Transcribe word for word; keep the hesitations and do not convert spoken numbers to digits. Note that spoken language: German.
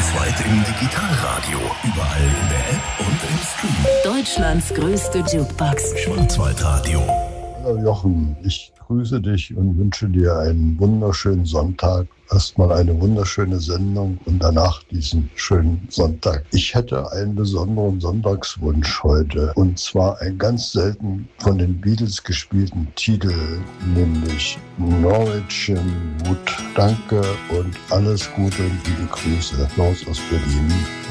Bundesweit im Digitalradio. Überall in der App und im Stream. Deutschlands größte Jukebox. Schwarzwaldradio. Hallo Jochen, ich grüße dich und wünsche dir einen wunderschönen Sonntag. Erstmal eine wunderschöne Sendung und danach diesen schönen Sonntag. Ich hätte einen besonderen Sonntagswunsch heute, und zwar einen ganz selten von den Beatles gespielten Titel, nämlich Norwegian Wood. Danke und alles Gute und liebe Grüße. Klaus aus Berlin.